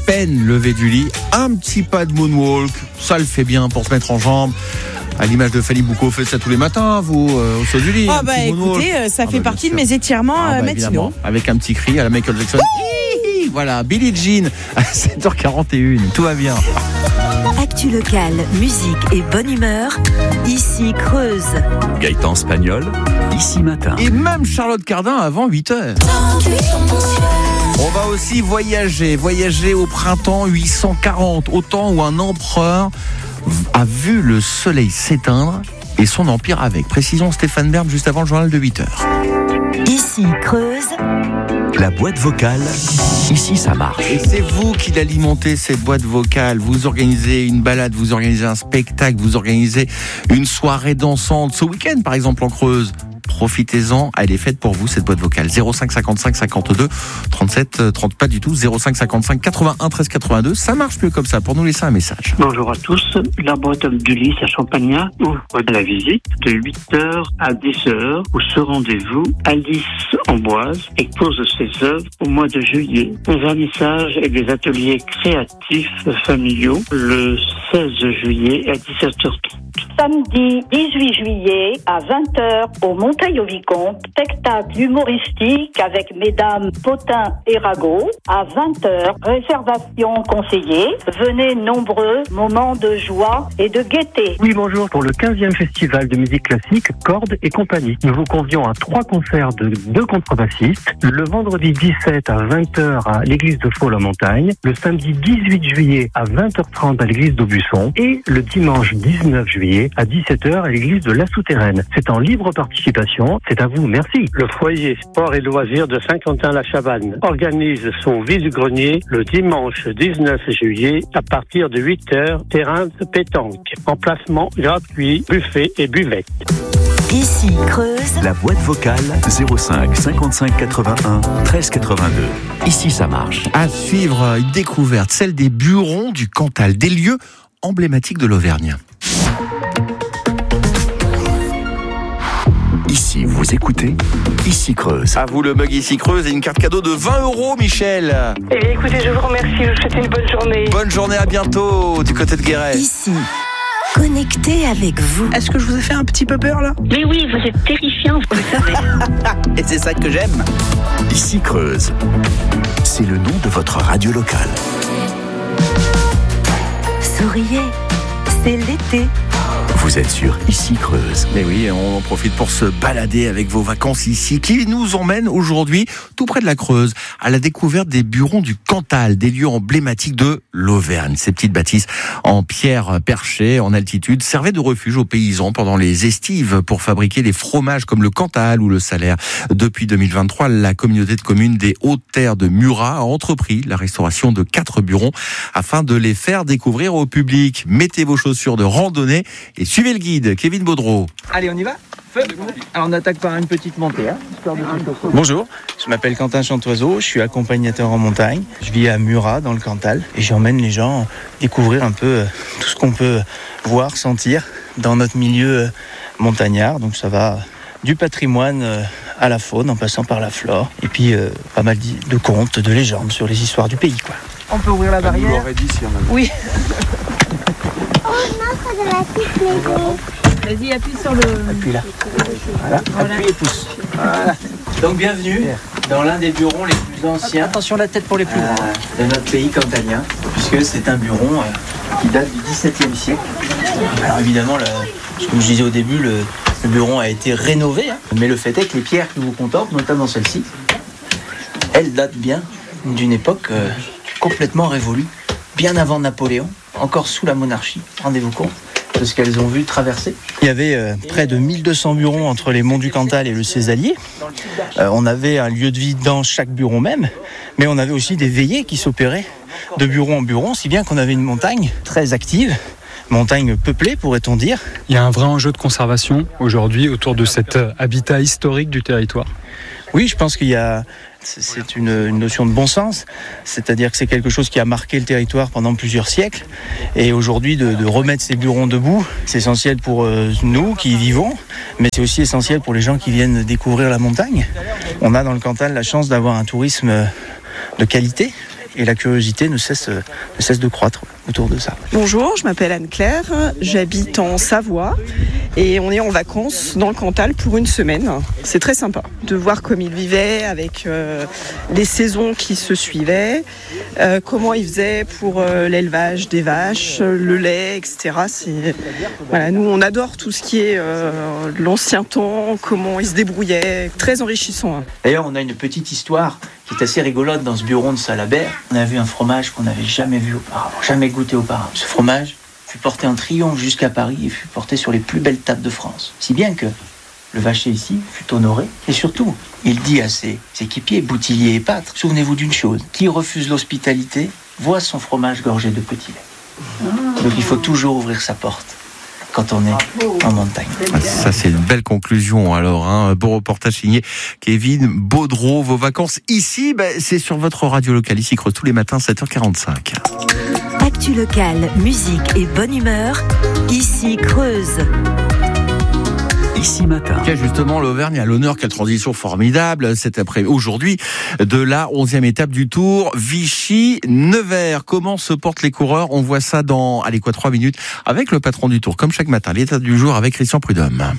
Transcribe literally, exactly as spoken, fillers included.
peine levé du lit, un petit pas de moonwalk, ça le fait bien pour se mettre en jambes. À l'image de Fanny Boucaud, faites ça tous les matins, vous, euh, au saut du lit. Ah bah écoutez, euh, ça ah fait bah, partie de sûr. mes étirements ah euh, bah, matinaux. Avec un petit cri à la Michael Jackson. Hihi, voilà, Billie Jean à sept heures quarante et une, tout va bien. Actu locale, musique et bonne humeur, ici Creuse. Gaëtan Spagnol, ici matin. Et même Charlotte Cardin avant huit heures. On va aussi voyager, voyager au printemps huit cent quarante, au temps où un empereur a vu le soleil s'éteindre et son empire avec. Précision Stéphane Bern juste avant le journal de huit heures. Ici Creuse. La boîte vocale, ici ça marche. Et c'est vous qui l'alimentez, cette boîte vocale. Vous organisez une balade, vous organisez un spectacle, vous organisez une soirée dansante. Ce week-end, par exemple, en Creuse. Profitez-en, elle est faite pour vous, cette boîte vocale. zéro cinq cinquante-cinq cinquante-deux trente-sept trente, pas du tout. zéro cinq cinquante-cinq quatre-vingt-un treize quatre-vingt-deux. Ça marche mieux comme ça, pour nous laisser un message. Bonjour à tous. La boîte du Lys à Champagnat ouvre la visite de huit heures à dix heures où se rendez-vous Alice Amboise expose ses œuvres au mois de juillet. Un vernissage et des ateliers créatifs familiaux le seize juillet à dix-sept heures trente. Samedi dix-huit juillet à vingt heures au Monteil-au-Vicomte, spectacle humoristique avec mesdames Potin et Rago. À vingt heures, réservation conseillée. Venez nombreux, moments de joie et de gaieté. Oui, bonjour. Pour le quinzième festival de musique classique, Cordes et compagnie. Nous vous convions à trois concerts de deux contrebassistes. Le vendredi dix-sept à vingt heures à l'église de Faux-la-Montagne. Le samedi dix-huit juillet à vingt heures trente à l'église d'Aubusson. Et le dimanche dix-neuf juillet à dix-sept heures à l'église de La Souterraine. C'est en libre participation. C'est à vous. Merci. Le foyer sport et loisirs de Saint-Quentin-la-Chavanne organise son vide-grenier le dimanche dix-neuf juillet à partir de huit heures, terrain de pétanque. Emplacement gratuit, buffet et buvette. Ici Creuse. La boîte vocale, zéro cinq cinquante-cinq quatre-vingt-un treize quatre-vingt-deux. Ici ça marche. À suivre une découverte, celle des Burons du Cantal, des lieux emblématiques de l'Auvergne. Ici, vous écoutez, ici Creuse. À vous le mug Ici Creuse et une carte cadeau de vingt euros, Michel. Eh bien, écoutez, je vous remercie, je vous souhaite une bonne journée. Bonne journée, à bientôt du côté de Guéret. Ici, connecté avec vous. Est-ce que je vous ai fait un petit peu peur là ? Mais oui, vous êtes terrifiant, vous le savez. Et c'est ça que j'aime. Ici Creuse, c'est le nom de votre radio locale. Souriez, c'est l'été. Vous êtes sur Ici Creuse. Mais oui, on en profite pour se balader avec vos vacances ici, qui nous emmènent aujourd'hui, tout près de la Creuse, à la découverte des Burons du Cantal, des lieux emblématiques de l'Auvergne. Ces petites bâtisses en pierre perchée, en altitude, servaient de refuge aux paysans pendant les estives pour fabriquer des fromages comme le Cantal ou le Salaire. Depuis deux mille vingt-trois, la communauté de communes des Hautes-Terres de Murat a entrepris la restauration de quatre burons afin de les faire découvrir au public. Mettez vos chaussures de randonnée et suivez le guide, Kevin Baudreau. Allez, on y va. Feu. Alors on attaque par une petite montée. Hein, histoire de Bonjour, je m'appelle Quentin Chantoiseau, je suis accompagnateur en montagne. Je vis à Murat, dans le Cantal, et j'emmène les gens découvrir un peu tout ce qu'on peut voir, sentir dans notre milieu montagnard. Donc ça va du patrimoine à la faune, en passant par la flore, et puis euh, pas mal de contes, de légendes sur les histoires du pays, quoi. On peut ouvrir la barrière. On l'aurait dit si on avait... Oui. Oh non, ça de la petite maison. Vas-y, appuie sur le... Appuie là. Voilà, voilà. Appuie et pousse. Voilà. Donc bienvenue dans l'un des burons les plus anciens. Attention la tête pour les plus grands. Euh, de notre pays cantalien, puisque c'est un buron euh, qui date du dix-septième siècle. Alors évidemment, le, comme je disais au début, le, le buron a été rénové, hein, mais le fait est que les pierres que vous contemplez, notamment celle-ci, elles datent bien d'une époque euh, complètement révolue, bien avant Napoléon, encore sous la monarchie, rendez-vous compte de ce qu'elles ont vu traverser. Il y avait euh, près de mille deux cents burons entre les monts du Cantal et le Césalier. Euh, on avait un lieu de vie dans chaque buron même, mais on avait aussi des veillées qui s'opéraient de buron en buron, si bien qu'on avait une montagne très active, montagne peuplée pourrait-on dire. Il y a un vrai enjeu de conservation aujourd'hui autour de cet habitat historique du territoire. Oui, je pense qu'il y a... C'est une, une notion de bon sens, c'est-à-dire que c'est quelque chose qui a marqué le territoire pendant plusieurs siècles. Et aujourd'hui, de, de remettre ces burons debout, c'est essentiel pour euh, nous qui y vivons, mais c'est aussi essentiel pour les gens qui viennent découvrir la montagne. On a dans le Cantal la chance d'avoir un tourisme de qualité et la curiosité ne cesse, ne cesse de croître autour de ça. Bonjour, je m'appelle Anne-Claire, j'habite en Savoie et on est en vacances dans le Cantal pour une semaine. C'est très sympa de voir comme ils vivaient avec euh, les saisons qui se suivaient, euh, comment ils faisaient pour euh, l'élevage des vaches, le lait, et cetera. C'est, voilà, nous on adore tout ce qui est euh, l'ancien temps, comment ils se débrouillaient, très enrichissant. D'ailleurs, on a une petite histoire qui est assez rigolote dans ce bureau de Salabert. On a vu un fromage qu'on n'avait jamais vu auparavant, jamais goûté auparavant. Ce fromage fut porté en triomphe jusqu'à Paris et fut porté sur les plus belles tables de France. Si bien que le vacher ici fut honoré. Et surtout, il dit à ses équipiers, Boutillier et Pâtre, souvenez-vous d'une chose, qui refuse l'hospitalité voit son fromage gorgé de petit lait. Donc il faut toujours ouvrir sa porte quand on est en montagne. Ça, c'est une belle conclusion. Alors, un hein. beau reportage signé Kevin Baudreau. Vos vacances ici, bah, c'est sur votre radio locale, ici Creuse, tous les matins, sept heures quarante-cinq. Actu locale, musique et bonne humeur, ici Creuse. Ici matin. Tiens, justement, l'Auvergne a l'honneur, quelle transition formidable cet après aujourd'hui de la onzième étape du Tour Vichy-Nevers. Comment se portent les coureurs? On voit ça dans, allez quoi, trois minutes avec le patron du Tour, comme chaque matin. L'état du jour avec Christian Prudhomme.